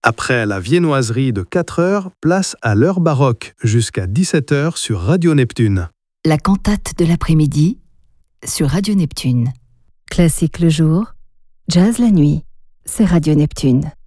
Après la viennoiserie de 4 heures, place à l'heure baroque jusqu'à 17 heures sur Radio Neptune. La cantate de l'après-midi sur Radio Neptune. Classique le jour, jazz la nuit, c'est Radio Neptune.